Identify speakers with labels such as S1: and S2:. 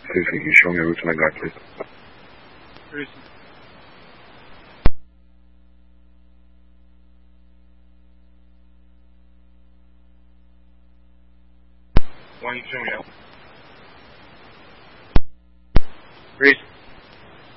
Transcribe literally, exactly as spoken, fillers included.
S1: Please can you show me a route to my guard, please?
S2: Reason. Why don't you show me out? Reason.